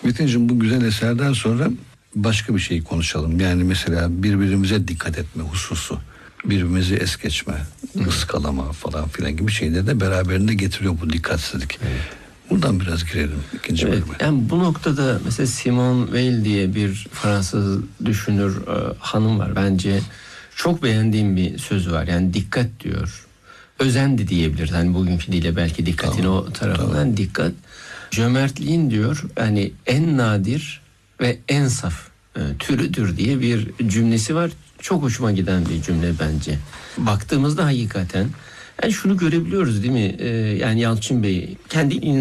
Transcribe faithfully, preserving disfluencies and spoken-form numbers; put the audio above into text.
Metin'cim, bu güzel eserden sonra başka bir şey konuşalım. Yani mesela birbirimize dikkat etme hususu. Birbirimizi es geçme, ıskalama falan filan gibi şeyleri de beraberinde getiriyor bu dikkatsizlik. Evet. Buradan biraz girelim ikinci evet, bölüme. Yani bu noktada mesela Simone Weil diye bir Fransız düşünür e, hanım var. Bence çok beğendiğim bir sözü var. Yani dikkat diyor. Özendi diyebiliriz. Hani bugünkü diliyle belki dikkatin tamam, o tarafından tamam. Dikkat. Cömertliğin diyor yani en nadir ve en saf e, türüdür diye bir cümlesi var. Çok hoşuma giden bir cümle bence. Baktığımızda hakikaten yani şunu görebiliyoruz değil mi? Ee, yani Yalçın Bey kendi